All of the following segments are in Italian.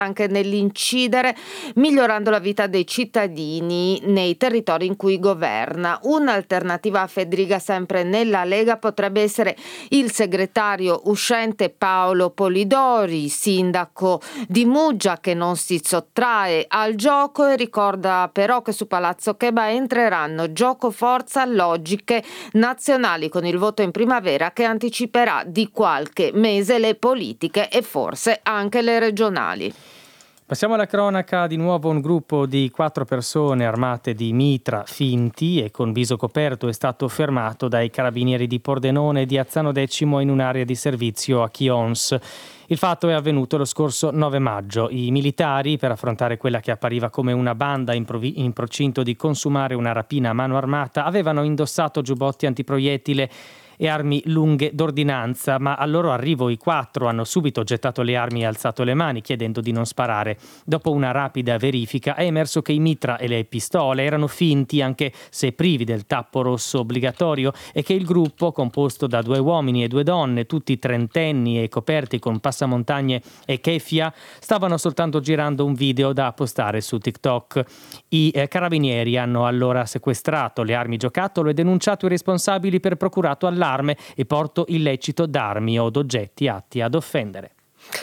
anche nell'incidere, migliorando la vita dei cittadini nei territori in cui governa. Un'alternativa a Fedriga, sempre nella Lega, potrebbe essere il segretario uscente Paolo Polidori, sindaco di Muggia, che non si sottrae al gioco e ricorda però che su Palazzo Cheba entreranno gioco forza logiche nazionali con il voto in primavera che anticiperà di qualche mese le politiche e forse anche le regionali. Passiamo alla cronaca. Di nuovo un gruppo di 4 persone armate di mitra finti e con viso coperto è stato fermato dai carabinieri di Pordenone e di Azzano Decimo in un'area di servizio a Chions. Il fatto è avvenuto lo scorso 9 maggio. I militari, per affrontare quella che appariva come una banda in procinto di consumare una rapina a mano armata, avevano indossato giubbotti antiproiettile e armi lunghe d'ordinanza, ma al loro arrivo i 4 hanno subito gettato le armi e alzato le mani chiedendo di non sparare. Dopo una rapida verifica è emerso che i mitra e le pistole erano finti, anche se privi del tappo rosso obbligatorio, e che il gruppo, composto da 2 uomini e 2 donne, tutti trentenni e coperti con passamontagne e keffia, stavano soltanto girando un video da postare su TikTok. I carabinieri hanno allora sequestrato le armi giocattolo e denunciato i responsabili per procurato allarme e porto illecito d'armi o d'oggetti atti ad offendere.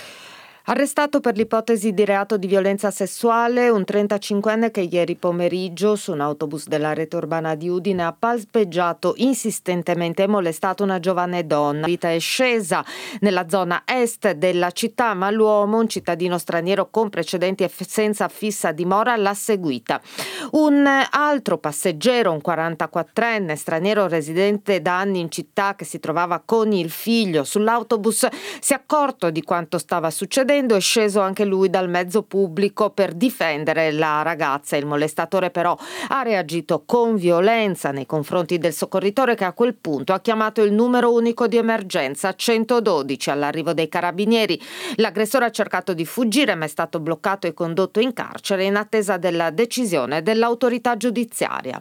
Arrestato per l'ipotesi di reato di violenza sessuale un 35enne che ieri pomeriggio su un autobus della rete urbana di Udine ha palpeggiato insistentemente e molestato una giovane donna. La vita è scesa nella zona est della città, ma l'uomo, un cittadino straniero con precedenti e senza fissa dimora, l'ha seguita. Un altro passeggero, un 44enne straniero residente da anni in città che si trovava con il figlio sull'autobus, si è accorto di quanto stava succedendo. È sceso anche lui dal mezzo pubblico per difendere la ragazza. Il molestatore però ha reagito con violenza nei confronti del soccorritore, che a quel punto ha chiamato il numero unico di emergenza 112. All'arrivo dei carabinieri l'aggressore ha cercato di fuggire, ma è stato bloccato e condotto in carcere in attesa della decisione dell'autorità giudiziaria.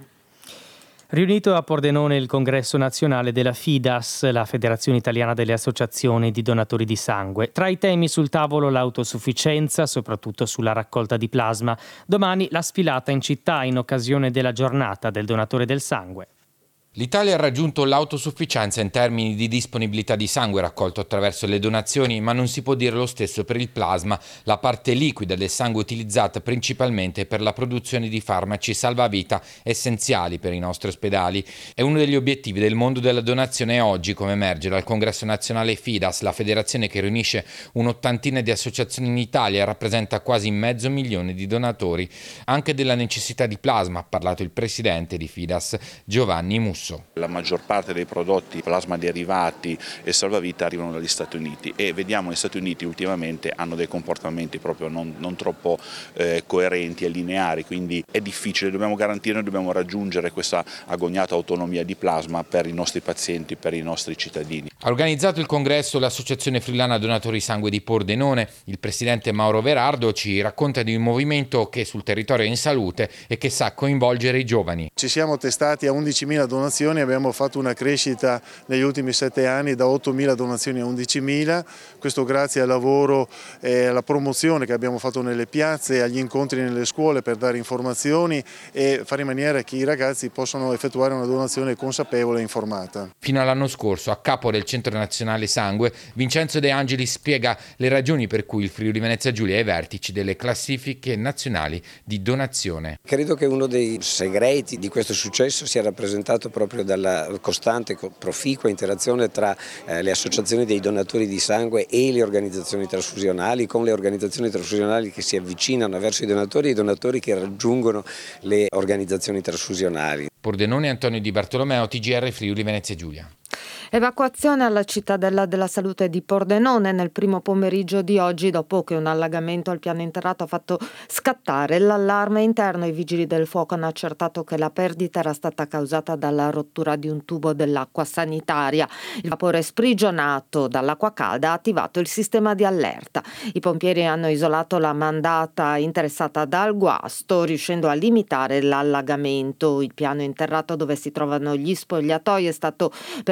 Riunito a Pordenone il congresso nazionale della FIDAS, la Federazione Italiana delle Associazioni di Donatori di Sangue. Tra i temi sul tavolo l'autosufficienza, soprattutto sulla raccolta di plasma. Domani la sfilata in città in occasione della giornata del donatore del sangue. L'Italia ha raggiunto l'autosufficienza in termini di disponibilità di sangue raccolto attraverso le donazioni, ma non si può dire lo stesso per il plasma, la parte liquida del sangue utilizzata principalmente per la produzione di farmaci salvavita essenziali per i nostri ospedali. È uno degli obiettivi del mondo della donazione oggi, come emerge dal congresso nazionale FIDAS, la federazione che riunisce un'ottantina di associazioni in Italia e rappresenta quasi 500.000 di donatori. Anche della necessità di plasma ha parlato il presidente di FIDAS, Giovanni Musso. La maggior parte dei prodotti plasma derivati e salvavita arrivano dagli Stati Uniti e vediamo che gli Stati Uniti ultimamente hanno dei comportamenti proprio non troppo coerenti e lineari, quindi è difficile, dobbiamo garantire, noi dobbiamo raggiungere questa agognata autonomia di plasma per i nostri pazienti, per i nostri cittadini. Ha organizzato il congresso l'Associazione Friulana Donatori Sangue di Pordenone. Il presidente Mauro Verardo ci racconta di un movimento che sul territorio è in salute e che sa coinvolgere i giovani. Ci siamo testati a 11.000 donazioni, abbiamo fatto una crescita negli ultimi 7 anni da 8.000 donazioni a 11.000, questo grazie al lavoro e alla promozione che abbiamo fatto nelle piazze, agli incontri nelle scuole per dare informazioni e fare in maniera che i ragazzi possano effettuare una donazione consapevole e informata. Fino all'anno scorso, a capo del Centro Nazionale Sangue, Vincenzo De Angelis spiega le ragioni per cui il Friuli Venezia Giulia è ai vertici delle classifiche nazionali di donazione. Credo che uno dei segreti di questo successo sia rappresentato proprio dalla costante, proficua interazione tra le associazioni dei donatori di sangue e le organizzazioni trasfusionali, con le organizzazioni trasfusionali che si avvicinano verso i donatori e i donatori che raggiungono le organizzazioni trasfusionali. Pordenone, Antonio Di Bartolomeo, TGR Friuli Venezia Giulia. Evacuazione alla cittadella della salute di Pordenone nel primo pomeriggio di oggi, dopo che un allagamento al piano interrato ha fatto scattare l'allarme interno. I vigili del fuoco hanno accertato che la perdita era stata causata dalla rottura di un tubo dell'acqua sanitaria. Il vapore sprigionato dall'acqua calda ha attivato il sistema di allerta. I pompieri hanno isolato la mandata interessata dal guasto, riuscendo a limitare l'allagamento. Il piano interrato dove si trovano gli spogliatoi è stato però dichiarato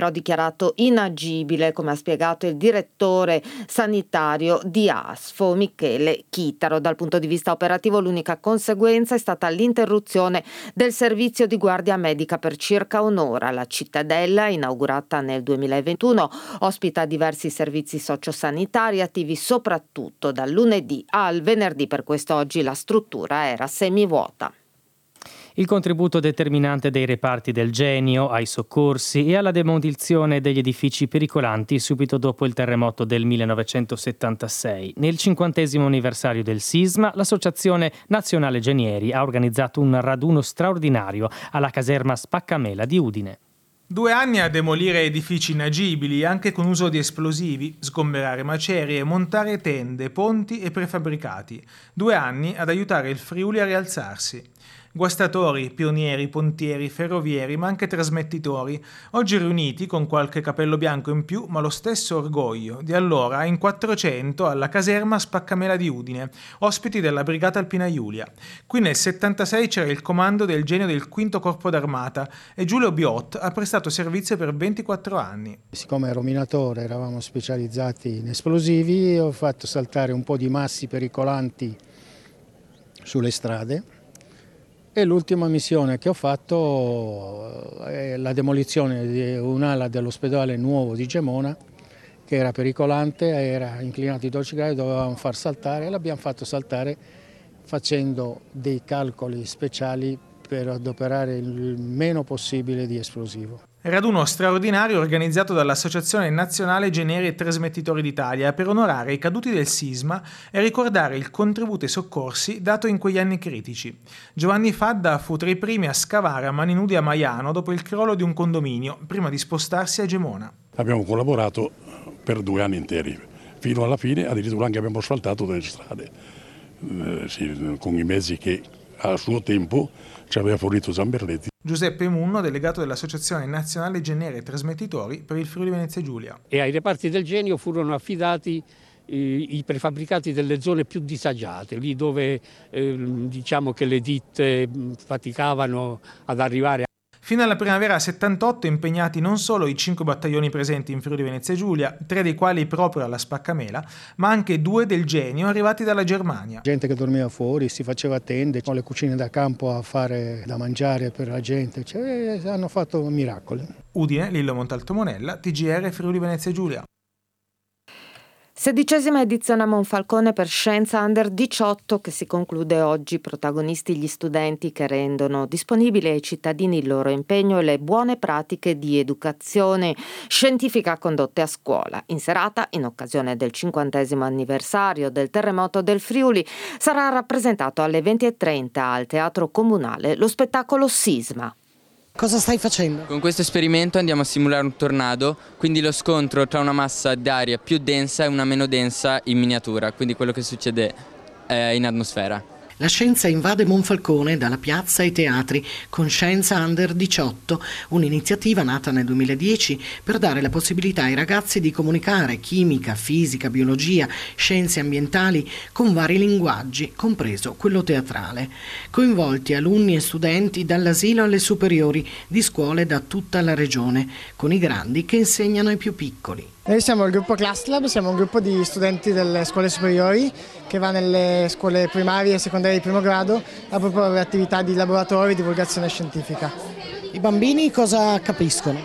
stato inagibile, come ha spiegato il direttore sanitario di ASFO, Michele Chitaro. Dal punto di vista operativo l'unica conseguenza è stata l'interruzione del servizio di guardia medica per circa un'ora. La Cittadella, inaugurata nel 2021, ospita diversi servizi sociosanitari attivi soprattutto dal lunedì al venerdì. Per questo oggi la struttura era semivuota. Il contributo determinante dei reparti del Genio ai soccorsi e alla demolizione degli edifici pericolanti subito dopo il terremoto del 1976. Nel 50° anniversario del sisma, l'Associazione Nazionale Genieri ha organizzato un raduno straordinario alla caserma Spaccamela di Udine. 2 anni a demolire edifici inagibili, anche con uso di esplosivi, sgomberare macerie, montare tende, ponti e prefabbricati. 2 anni ad aiutare il Friuli a rialzarsi. Guastatori, pionieri, pontieri, ferrovieri, ma anche trasmettitori, oggi riuniti con qualche capello bianco in più, ma lo stesso orgoglio di allora in 400 alla caserma Spaccamela di Udine, ospiti della Brigata Alpina Giulia. Qui nel 76 c'era il comando del Genio del 5° Corpo d'Armata e Giulio Biot ha prestato servizio per 24 anni. Siccome ero minatore, eravamo specializzati in esplosivi, ho fatto saltare un po' di massi pericolanti sulle strade. E l'ultima missione che ho fatto è la demolizione di un'ala dell'ospedale nuovo di Gemona, che era pericolante, era inclinato di 12 gradi, dovevamo far saltare, e l'abbiamo fatto saltare facendo dei calcoli speciali per adoperare il meno possibile di esplosivo. Raduno straordinario organizzato dall'Associazione Nazionale Genieri e Trasmettitori d'Italia per onorare i caduti del sisma e ricordare il contributo ai soccorsi dato in quegli anni critici. Giovanni Fadda fu tra i primi a scavare a mani nude a Maiano dopo il crollo di un condominio, prima di spostarsi a Gemona. Abbiamo collaborato per 2 anni interi, fino alla fine addirittura anche abbiamo asfaltato delle strade, con i mezzi che a suo tempo ci aveva fornito Zamberletti. Giuseppe Munno, delegato dell'Associazione Nazionale Genieri e Trasmettitori per il Friuli Venezia Giulia. E ai reparti del Genio furono affidati i prefabbricati delle zone più disagiate, lì dove diciamo che le ditte faticavano ad arrivare. Fino alla primavera 78 impegnati non solo i 5 battaglioni presenti in Friuli Venezia Giulia, 3 dei quali proprio alla Spaccamela, ma anche 2 del Genio arrivati dalla Germania. Gente che dormiva fuori, si faceva tende, con le cucine da campo a fare da mangiare per la gente, hanno fatto miracoli. Udine, Lillo Montalto Monella, TGR Friuli Venezia Giulia. 16ª edizione a Monfalcone per Scienza Under 18 che si conclude oggi. Protagonisti gli studenti che rendono disponibili ai cittadini il loro impegno e le buone pratiche di educazione scientifica condotte a scuola. In serata, in occasione del 50° anniversario del terremoto del Friuli, sarà rappresentato alle 20:30 al Teatro Comunale lo spettacolo Sisma. Cosa stai facendo? Con questo esperimento andiamo a simulare un tornado, quindi lo scontro tra una massa d'aria più densa e una meno densa in miniatura, quindi quello che succede in atmosfera. La scienza invade Monfalcone dalla piazza ai teatri con Scienza Under 18, un'iniziativa nata nel 2010 per dare la possibilità ai ragazzi di comunicare chimica, fisica, biologia, scienze ambientali con vari linguaggi, compreso quello teatrale. Coinvolti alunni e studenti dall'asilo alle superiori di scuole da tutta la regione, con i grandi che insegnano ai più piccoli. Noi siamo il gruppo ClassLab, siamo un gruppo di studenti delle scuole superiori che va nelle scuole primarie e secondarie di primo grado a proporre attività di laboratorio e divulgazione scientifica. I bambini cosa capiscono?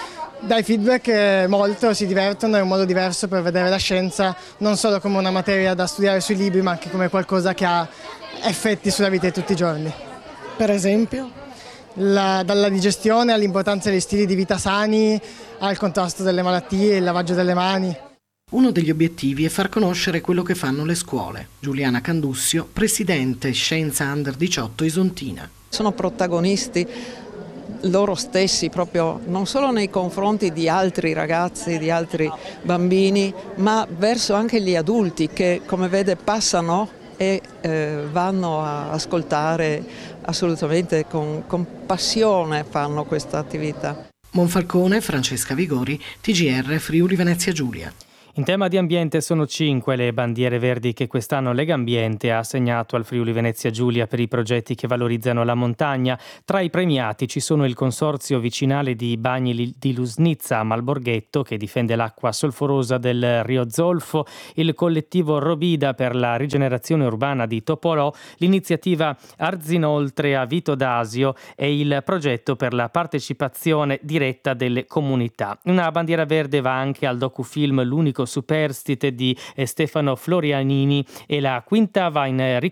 Dai feedback molto, si divertono, è un modo diverso per vedere la scienza non solo come una materia da studiare sui libri ma anche come qualcosa che ha effetti sulla vita di tutti i giorni. Per esempio? Dalla digestione all'importanza degli stili di vita sani, al contrasto delle malattie, il lavaggio delle mani. Uno degli obiettivi è far conoscere quello che fanno le scuole. Giuliana Candussio, presidente Scienza Under 18 Isontina. Sono protagonisti loro stessi proprio non solo nei confronti di altri ragazzi, di altri bambini, ma verso anche gli adulti che, come vede, passano e vanno a ascoltare assolutamente con passione, fanno questa attività. Monfalcone, Francesca Vigori, TGR Friuli Venezia Giulia. In tema di ambiente sono 5 le bandiere verdi che quest'anno Legambiente ha assegnato al Friuli Venezia Giulia per i progetti che valorizzano la montagna. Tra i premiati ci sono il Consorzio Vicinale di Bagni di Lusnizza a Malborghetto, che difende l'acqua solforosa del Rio Zolfo, il collettivo Robida per la rigenerazione urbana di Topolò, l'iniziativa Arzinoltre a Vito d'Asio e il progetto per la partecipazione diretta delle comunità. Una bandiera verde va anche al docufilm L'unico superstite di Stefano Florianini, e la quinta va in